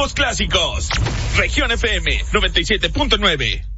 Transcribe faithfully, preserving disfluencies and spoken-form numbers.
nuevos clásicos. Región F M noventa y siete punto nueve.